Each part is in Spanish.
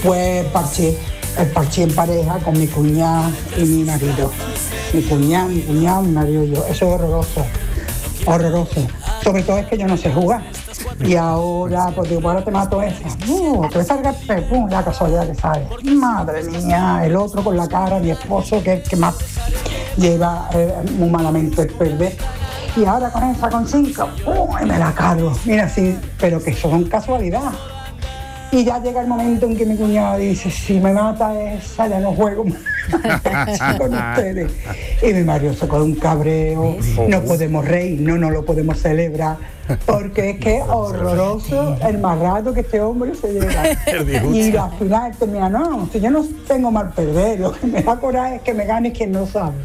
Pues el parché en pareja con mi cuñada y mi marido. Mi cuñado, mi marido y yo. Eso es horroroso. Sobre todo es que yo no sé jugar. Y ahora, pues digo, ahora te mato esa. Que salga pum, la casualidad que sale. Madre mía, el otro con la cara, mi esposo, que más lleva muy malamente el perder. Y ahora con esa, con 5, y me la cargo. Mira, sí, pero que son casualidad. Y ya llega el momento en que mi cuñada dice, si me mata esa, ya no juego más con ustedes. Y mi marido se coge un cabreo, no podemos reír, no lo podemos celebrar, porque es que es horroroso el más rato que este hombre se lleva. Y al final termina, no, si yo no tengo mal perder, lo que me da coraje es que me gane quien no sabe.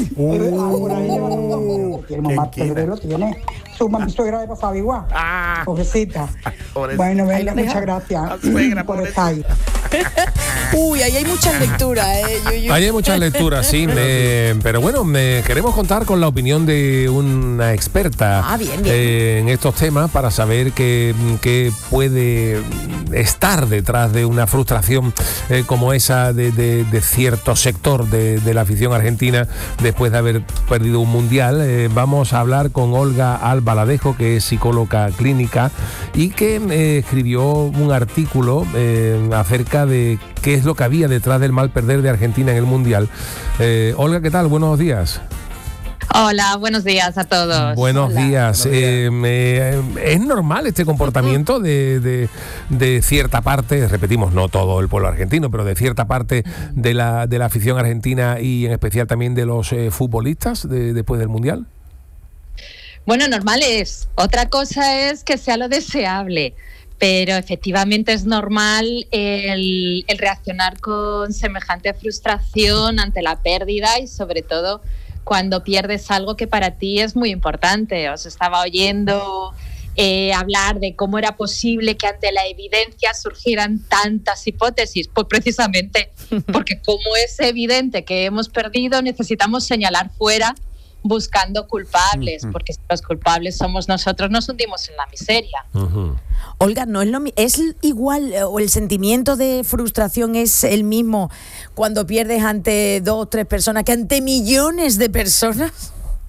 Tenemos mal perder, lo tiene. Mi suegra de pasaba igual. Pobrecita. Bueno, venga, muchas gracias por estar ahí. Uy, ahí hay muchas lecturas, Ahí hay muchas lecturas, sí. Pero bueno, queremos contar con la opinión de una experta bien. En estos temas para saber qué puede estar detrás de una frustración como esa de cierto sector de la afición argentina después de haber perdido un mundial. Vamos a hablar con Olga Albaladejo, que es psicóloga clínica y que escribió un artículo acerca de qué es lo que había detrás del mal perder de Argentina en el Mundial. Olga, ¿qué tal? Buenos días. Hola, buenos días a todos. Buenos días. ¿Es normal este comportamiento de cierta parte, repetimos, no todo el pueblo argentino, pero de cierta parte de la afición argentina y en especial también de los futbolistas después del Mundial? Bueno, normal es. Otra cosa es que sea lo deseable. Pero efectivamente es normal el reaccionar con semejante frustración ante la pérdida y sobre todo cuando pierdes algo que para ti es muy importante. Os estaba oyendo hablar de cómo era posible que ante la evidencia surgieran tantas hipótesis. Pues precisamente porque como es evidente que hemos perdido, necesitamos señalar fuera buscando culpables, porque si los culpables somos nosotros, nos hundimos en la miseria. Olga, no es igual, o el sentimiento de frustración es el mismo cuando pierdes ante 2 o 3 personas que ante millones de personas.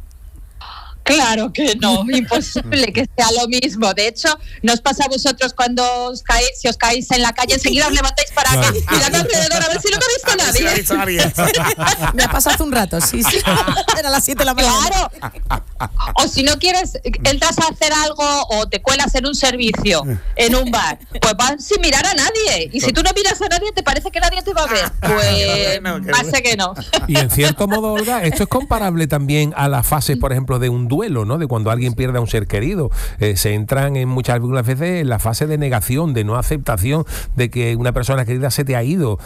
Claro que no, imposible que sea lo mismo. De hecho, ¿no os pasa a vosotros cuando si os caéis en la calle, enseguida os levantáis para acá, mirando alrededor a ver si no me ha visto nadie? Me ha pasado hace un rato, sí. Era las 7 de la mañana. Claro. O si no quieres, entras a hacer algo o te cuelas en un servicio, en un bar, pues vas sin mirar a nadie. Y si tú no miras a nadie, ¿te parece que nadie te va a ver? Pues pasa que no. Y en cierto modo, Olga, esto es comparable también a las fases, por ejemplo, de un duelo, ¿no? De cuando alguien pierde a un ser querido. Se entran en muchas veces en la fase de negación, de no aceptación de que una persona querida se te ha ido.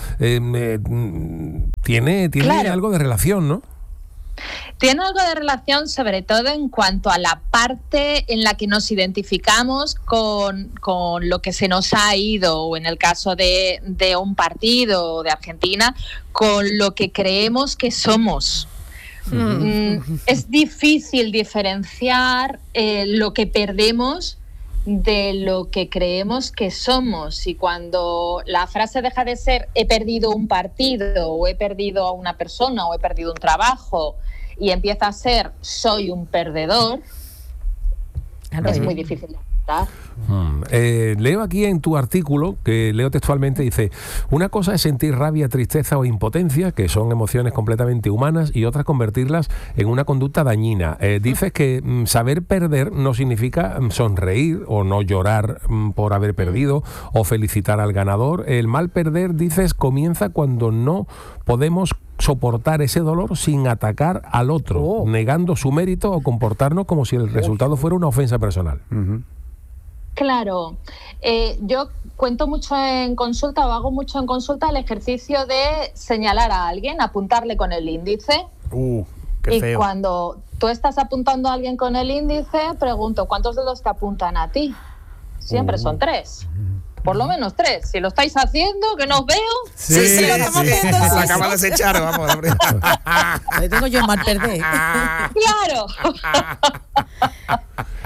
Tiene claro. Algo de relación, ¿no? Tiene algo de relación, sobre todo en cuanto a la parte en la que nos identificamos con lo que se nos ha ido, o en el caso de un partido de Argentina, con lo que creemos que somos. Es difícil diferenciar lo que perdemos de lo que creemos que somos, y cuando la frase deja de ser he perdido un partido o he perdido a una persona o he perdido un trabajo y empieza a ser soy un perdedor, es muy difícil de aceptar. Leo aquí en tu artículo, que leo textualmente, dice: una cosa es sentir rabia, tristeza o impotencia, que son emociones completamente humanas, y otra convertirlas en una conducta dañina. Dices que saber perder no significa sonreír o no llorar por haber perdido o felicitar al ganador. El mal perder, dices, comienza cuando no podemos soportar ese dolor sin atacar al otro, negando su mérito o comportarnos como si el resultado fuera una ofensa personal. Claro, yo cuento mucho en consulta, o hago mucho en consulta, el ejercicio de señalar a alguien, apuntarle con el índice. Qué feo. Y cuando tú estás apuntando a alguien con el índice, pregunto, ¿cuántos dedos te apuntan a ti? Siempre son 3. Por lo menos 3. Si lo estáis haciendo, que no os veo. Sí, lo estamos haciendo. La acabas de echar, vamos. Ahí tengo yo mal perder. Claro.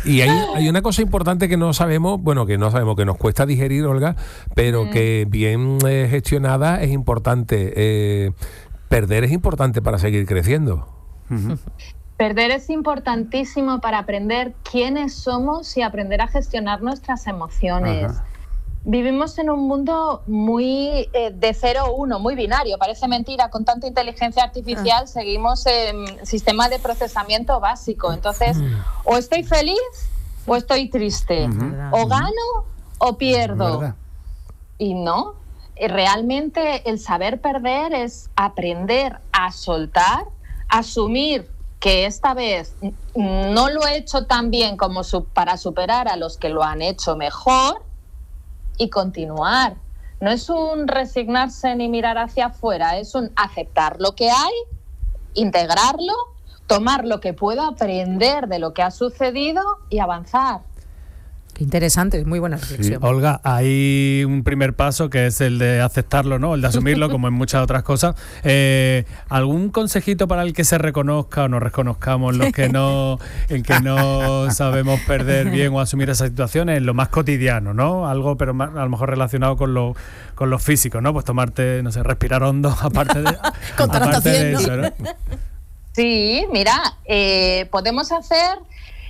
Y hay una cosa importante que no sabemos, que nos cuesta digerir, Olga, pero que bien gestionada es importante. Perder es importante para seguir creciendo. Perder es importantísimo para aprender quiénes somos y aprender a gestionar nuestras emociones. Ajá. Vivimos en un mundo muy de 0-1, muy binario. Parece mentira, con tanta inteligencia artificial seguimos en sistema de procesamiento básico. Entonces, o estoy feliz o estoy triste. O gano o pierdo. Y no, realmente el saber perder es aprender a soltar, asumir que esta vez no lo he hecho tan bien como para superar a los que lo han hecho mejor, y continuar. No es un resignarse ni mirar hacia afuera, es un aceptar lo que hay, integrarlo, tomar lo que puedo aprender de lo que ha sucedido y avanzar. Qué interesante, muy buena reflexión. Sí, Olga, hay un primer paso que es el de aceptarlo, ¿no? El de asumirlo, como en muchas otras cosas. ¿Algún consejito para el que se reconozca o nos reconozcamos en que no sabemos perder bien o asumir esas situaciones? Lo más cotidiano, ¿no? Algo, pero más, a lo mejor relacionado con lo físico, ¿no? Pues tomarte, no sé, respirar hondo, aparte de eso, ¿no? Sí, mira, podemos hacer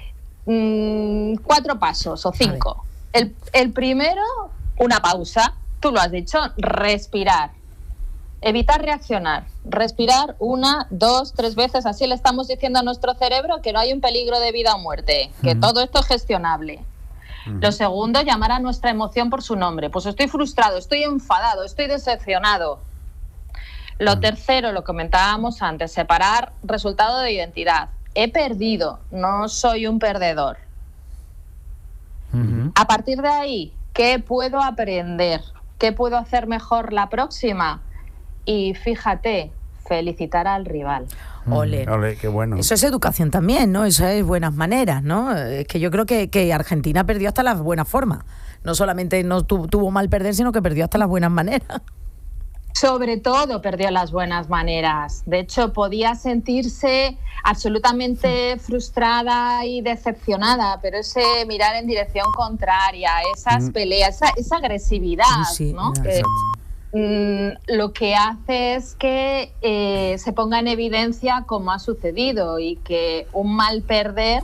4 pasos o 5. El primero, una pausa. Tú lo has dicho, respirar. Evitar reaccionar. Respirar 1, 2, 3 veces. Así le estamos diciendo a nuestro cerebro que no hay un peligro de vida o muerte, que todo esto es gestionable. Lo segundo, llamar a nuestra emoción por su nombre. Pues estoy frustrado, estoy enfadado, estoy decepcionado. Lo tercero, lo comentábamos antes, separar resultado de identidad. He perdido, no soy un perdedor. A partir de ahí, ¿qué puedo aprender? ¿Qué puedo hacer mejor la próxima? Y fíjate, felicitar al rival. Ole, qué bueno. Eso es educación también, ¿no? Eso es buenas maneras, ¿no? Es que yo creo que Argentina perdió hasta las buenas formas. No solamente no tuvo mal perder, sino que perdió hasta las buenas maneras. Sobre todo perdió las buenas maneras. De hecho, podía sentirse absolutamente frustrada y decepcionada, pero ese mirar en dirección contraria, esas peleas, esa agresividad, ¿no? Lo que hace es que se ponga en evidencia cómo ha sucedido y que un mal perder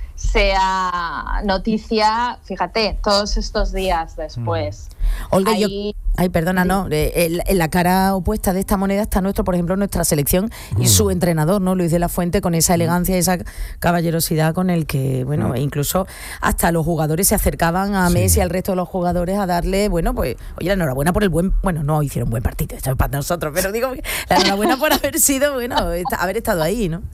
sea noticia, fíjate, todos estos días después. Olga, perdona, no, en la cara opuesta de esta moneda está por ejemplo, nuestra selección y su entrenador, ¿no? Luis de la Fuente, con esa elegancia y esa caballerosidad con el que, incluso hasta los jugadores se acercaban a Messi y al resto de los jugadores a darle, oye, la enhorabuena por el no hicieron buen partido, esto es para nosotros, pero digo, la enhorabuena por haber sido, haber estado ahí, ¿no?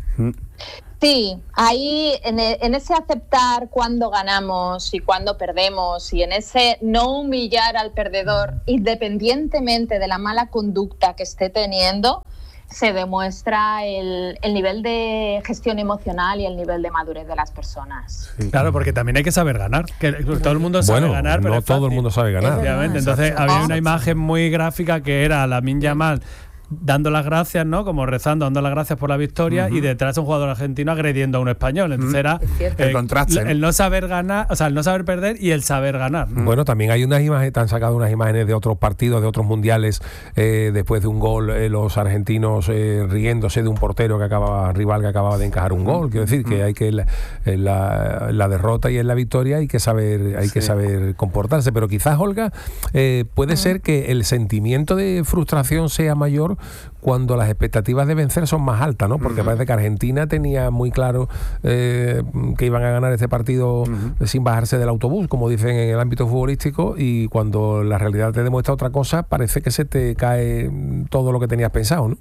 Sí, ahí en ese aceptar cuándo ganamos y cuándo perdemos y en ese no humillar al perdedor independientemente de la mala conducta que esté teniendo, se demuestra el nivel de gestión emocional y el nivel de madurez de las personas. Sí. Claro, porque también hay que saber ganar, que todo el mundo sabe ganar, pero no todo el mundo sabe ganar. Obviamente. Entonces había una imagen muy gráfica que era Lamine Yamal dando las gracias, ¿no? Como rezando, dando las gracias por la victoria, y detrás un jugador argentino agrediendo a un español. Entonces era el contraste, el no saber ganar, o sea, el no saber perder y el saber ganar. Bueno, también hay unas imágenes, han sacado unas imágenes de otros partidos, de otros mundiales, después de un gol, los argentinos riéndose de un portero rival que acababa de encajar un gol. Quiero decir que hay que en la derrota y en la victoria hay que saber comportarse. Pero quizás, Olga, puede ser que el sentimiento de frustración sea mayor cuando las expectativas de vencer son más altas, ¿no? Porque parece que Argentina tenía muy claro que iban a ganar este partido sin bajarse del autobús, como dicen en el ámbito futbolístico, y cuando la realidad te demuestra otra cosa, parece que se te cae todo lo que tenías pensado, ¿no?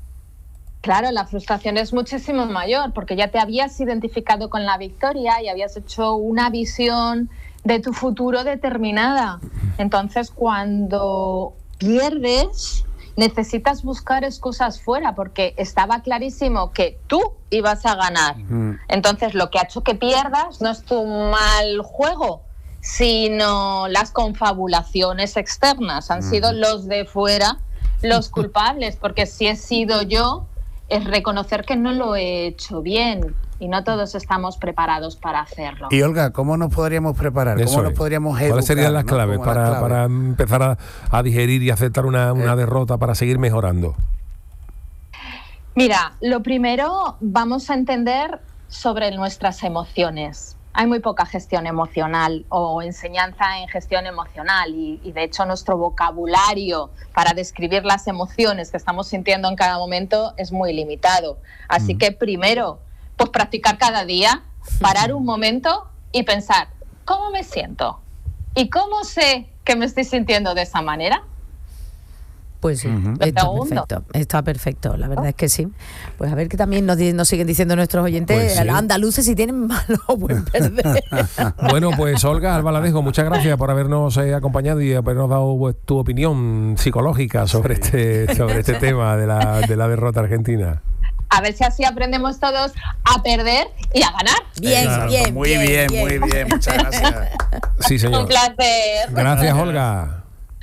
Claro, la frustración es muchísimo mayor porque ya te habías identificado con la victoria y habías hecho una visión de tu futuro determinada. Entonces, cuando pierdes, necesitas buscar excusas fuera porque estaba clarísimo que tú ibas a ganar. Entonces, lo que ha hecho que pierdas no es tu mal juego, sino las confabulaciones externas. Han sido los de fuera los culpables, porque si he sido yo, es reconocer que no lo he hecho bien y no todos estamos preparados para hacerlo. Y Olga, ¿cómo nos podríamos preparar? Eso ¿Cómo nos es. podríamos educar? ¿Cuáles serían las ¿no? claves Como las claves. para empezar a digerir y aceptar una derrota para seguir mejorando? Mira, lo primero, vamos a entender sobre nuestras emociones. Hay muy poca gestión emocional o enseñanza en gestión emocional y de hecho nuestro vocabulario para describir las emociones que estamos sintiendo en cada momento es muy limitado. Así que primero, pues practicar cada día, parar un momento y pensar, ¿cómo me siento? ¿Y cómo sé que me estoy sintiendo de esa manera? Pues sí, está perfecto, la verdad es que sí. Pues a ver que también nos siguen diciendo nuestros oyentes, Pues sí. andaluces, si tienen malo o buen perder. Bueno, pues Olga Albaladejo, muchas gracias por habernos acompañado y habernos dado pues, tu opinión psicológica sobre este tema de la derrota argentina. A ver si así aprendemos todos a perder y a ganar. Bien, Exacto, bien, muy bien, muchas gracias. Sí, señor. Un placer. Gracias, Olga.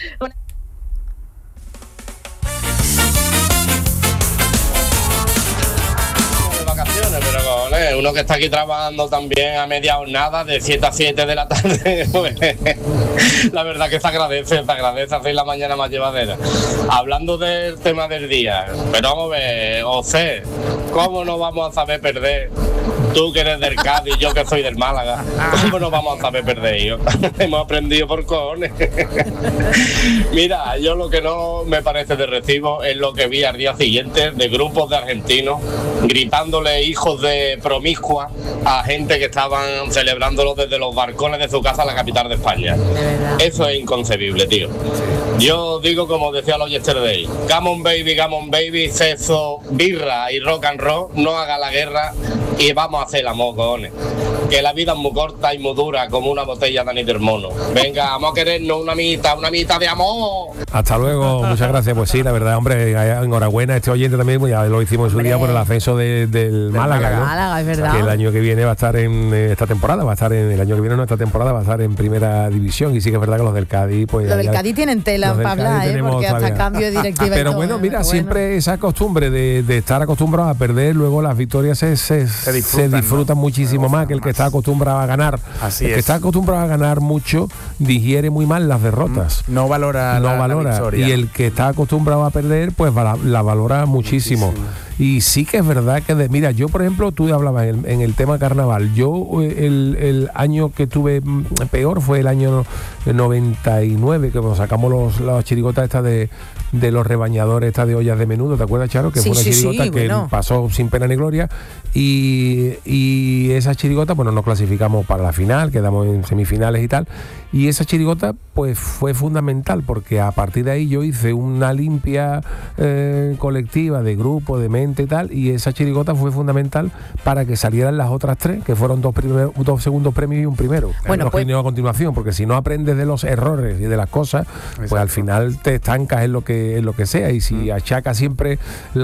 Vacaciones, pero cojones, uno que está aquí trabajando también a media jornada de 7 a 7 de la tarde, pues, la verdad que se agradece hacer la mañana más llevadera. Hablando del tema del día, pero vamos a ver, José, ¿cómo no vamos a saber perder? Tú que eres del Cádiz, yo que soy del Málaga, ¿cómo no vamos a saber perder, hijo? Hemos aprendido por cojones. Mira, yo lo que no me parece de recibo es lo que vi al día siguiente de grupos de argentinos gritándole hijos de promiscua a gente que estaban celebrándolo desde los balcones de su casa a la capital de España. Eso es inconcebible, tío. Yo digo como decía los Yesterday, come on baby, sexo, birra y rock and roll, no haga la guerra y vamos a hacer el amor, cojones. Que la vida es muy corta y muy dura como una botella de anís mono. Venga, vamos a querernos una mitad de amor. Hasta luego, muchas gracias. Pues sí, la verdad, hombre, enhorabuena a este oyente también, pues ya lo hicimos en su día por el ascenso del Málaga, ¿no? Málaga, es verdad. Que el año que viene va a estar en esta temporada, va a estar en primera división, y sí que es verdad que los del Cádiz, pues Lo del Cádiz tienen tela para hablar, porque hasta cambio de directiva. Pero bueno, mira, siempre esa costumbre de estar acostumbrado a perder, luego las victorias se disfrutan muchísimo más que el que está acostumbrado a ganar. Así el que es. está acostumbrado a ganar mucho digiere muy mal las derrotas. No valora la victoria. Y el que está acostumbrado a perder, pues la valora muchísimo. Y sí que es verdad que, mira, yo por ejemplo, tú hablabas en el tema carnaval. Yo el año que tuve peor fue el año 99, que nos sacamos las chirigotas estas de los rebañadores, estas de ollas de menudo, ¿te acuerdas, Charo? Que fue una chirigota que pasó sin pena ni gloria, y esa chirigota, bueno, nos clasificamos para la final, quedamos en semifinales y tal, y esa chirigota pues fue fundamental, porque a partir de ahí yo hice una limpia colectiva de grupo, de mente y tal, y esa chirigota fue fundamental para que salieran las otras tres, que fueron dos segundos premios y un primero. Bueno, pues, a continuación, porque si no aprendes de los errores y de las cosas, pues al final te estancas en lo que sea, y si achacas siempre